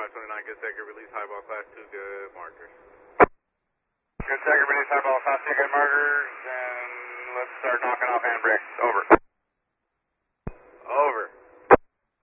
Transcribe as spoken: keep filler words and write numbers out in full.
five twenty-nine, good second release, highball class two, good markers. Good second release, highball class two, good markers, and let's start knocking off handbrakes. Over.